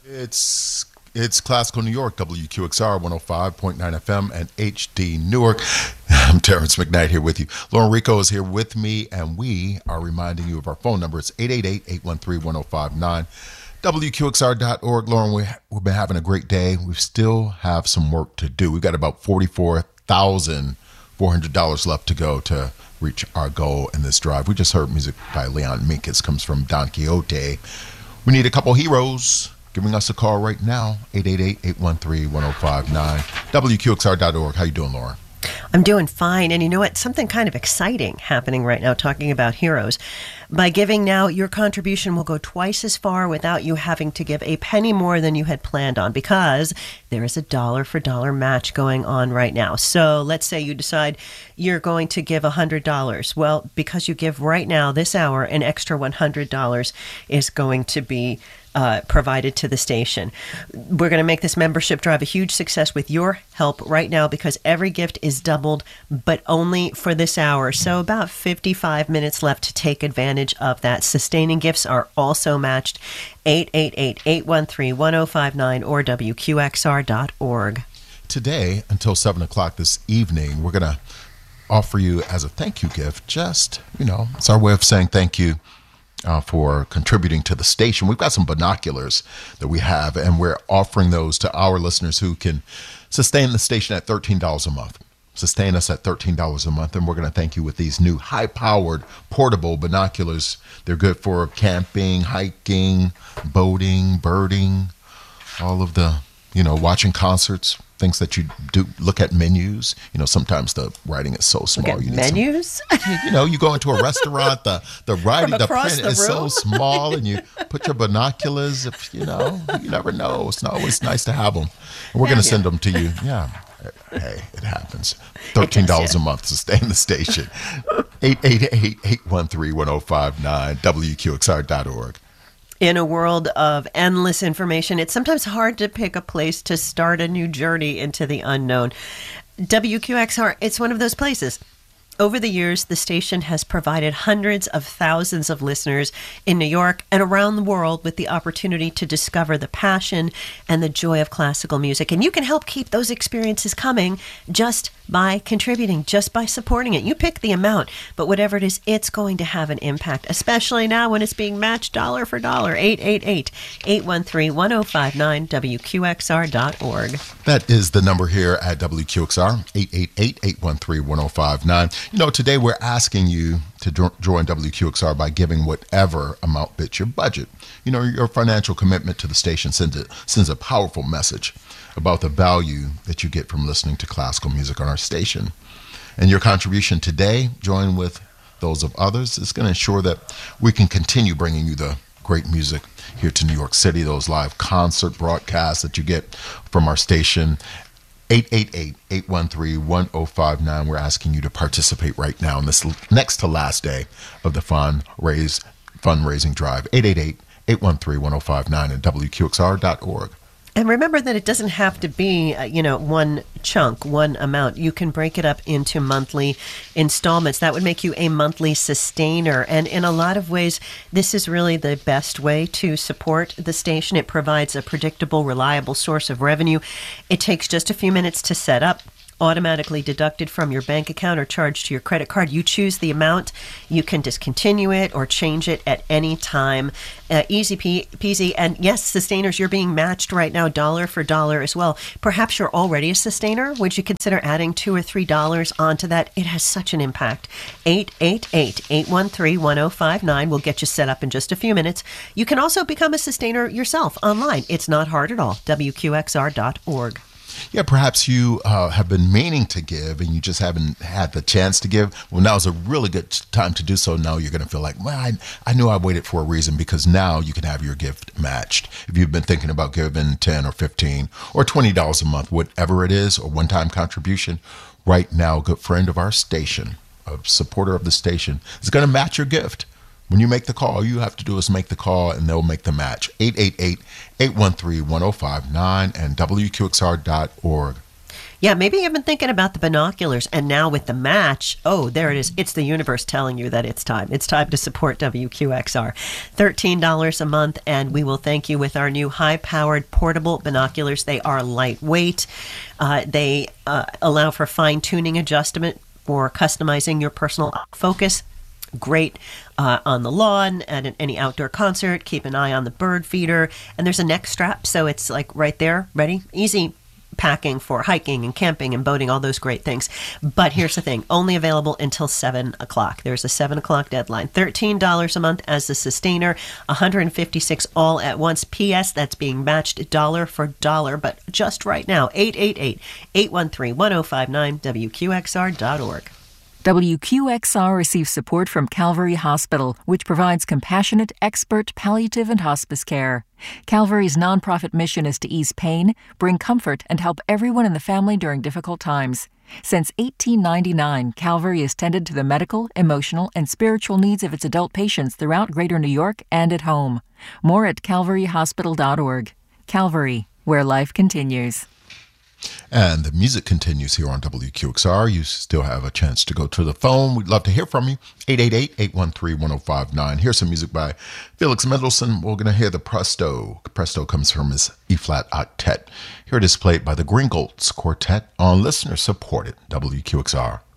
It's Classical New York, WQXR 105.9 FM and HD Newark. I'm Terrence McKnight here with you. Lauren Rico is here with me, and we are reminding you of our phone number. It's 888-813-1059, WQXR.org. Lauren, we've been having a great day. We still have some work to do. We've got about $44,400 left to go to reach our goal in this drive. We just heard music by Leon Minkus, comes from Don Quixote. We need a couple heroes. Giving us a call right now, 888-813-1059, WQXR.org. How you doing, Laura? I'm doing fine. And you know what? Something kind of exciting happening right now, talking about heroes. By giving now, your contribution will go twice as far without you having to give a penny more than you had planned on, because there is a dollar for dollar match going on right now. So let's say you decide you're going to give $100. Well, because you give right now, this hour, an extra $100 is going to be provided to the station. We're going to make this membership drive a huge success with your help right now, because every gift is doubled, but only for this hour. So about 55 minutes left to take advantage of that. Sustaining gifts are also matched. 888-813-1059 or WQXR.org. Today, until 7 o'clock this evening, we're going to offer you as a thank you gift, just, it's our way of saying thank you for contributing to the station. We've got some binoculars that we have, and we're offering those to our listeners who can sustain the station at $13 a month. Sustain us at $13 a month, and we're going to thank you with these new high-powered portable binoculars. They're good for camping, hiking, boating, birding, all of the, watching concerts, things that you do. Look at menus. Sometimes the writing is so small. Look at menus? You go into a restaurant, the writing, the print is so small, and you put your binoculars. You never know. It's not always nice to have them. And we're going to send them to you. Yeah. Hey, it happens. $13 a month to stay in the station. 888-813-1059, WQXR.org. In a world of endless information, it's sometimes hard to pick a place to start a new journey into the unknown. WQXR, it's one of those places. Over the years, the station has provided hundreds of thousands of listeners in New York and around the world with the opportunity to discover the passion and the joy of classical music. And you can help keep those experiences coming just by contributing, just by supporting it. You pick the amount, but whatever it is, it's going to have an impact, especially now when it's being matched dollar for dollar. 888-813-1059, WQXR.org. That is the number here at WQXR, 888-813-1059. Today we're asking you to join WQXR by giving whatever amount fits your budget. Your financial commitment to the station sends a powerful message about the value that you get from listening to classical music on our station. And your contribution today, join with those of others, is going to ensure that we can continue bringing you the great music here to New York City, those live concert broadcasts that you get from our station. 888-813-1059. We're asking you to participate right now in this next to last day of the fundraising drive. 888-813-1059 and WQXR.org. And remember that it doesn't have to be, one chunk, one amount. You can break it up into monthly installments. That would make you a monthly sustainer. And in a lot of ways, this is really the best way to support the station. It provides a predictable, reliable source of revenue. It takes just a few minutes to set up. Automatically deducted from your bank account or charged to your credit card. You choose the amount. You can discontinue it or change it at any time. Easy peasy. And yes, sustainers, you're being matched right now dollar for dollar as well. Perhaps you're already a sustainer. Would you consider adding $2 or $3 onto that? It has such an impact. 888-813-1059 will get you set up in just a few minutes. You can also become a sustainer yourself online. It's not hard at all. WQXR.org. Yeah, perhaps you have been meaning to give and you just haven't had the chance to give. Well, now is a really good time to do so. Now you're going to feel like, well, I knew I waited for a reason, because now you can have your gift matched. If you've been thinking about giving 10 or 15 or $20 a month, whatever it is, or one-time contribution, right now, a good friend of our station, a supporter of the station, is going to match your gift. When you make the call, all you have to do is make the call and they'll make the match. 888-813-1059 and WQXR.org. Yeah, maybe you've been thinking about the binoculars, and now with the match, oh, there it is. It's the universe telling you that it's time. It's time to support WQXR. $13 a month, and we will thank you with our new high-powered portable binoculars. They are lightweight. They allow for fine-tuning adjustment for customizing your personal focus. Great on the lawn, at any outdoor concert. Keep an eye on the bird feeder. And there's a neck strap, so it's like right there, ready, easy packing for hiking and camping and boating, all those great things. But here's the thing, only available until 7 o'clock. There's a 7 o'clock deadline. $13 a month as the sustainer, $156 all at once. P.S. That's being matched dollar for dollar, but just right now, 888-813-1059, WQXR.org. WQXR receives support from Calvary Hospital, which provides compassionate, expert palliative and hospice care. Calvary's nonprofit mission is to ease pain, bring comfort, and help everyone in the family during difficult times. Since 1899, Calvary has tended to the medical, emotional, and spiritual needs of its adult patients throughout Greater New York and at home. More at calvaryhospital.org. Calvary, where life continues. And the music continues here on WQXR. You still have a chance to go to the phone. We'd love to hear from you. 888-813-1059. Here's some music by Felix Mendelssohn. We're going to hear the Presto. Presto comes from his E-flat octet. Here it is played by the Gringolds Quartet on listener-supported WQXR.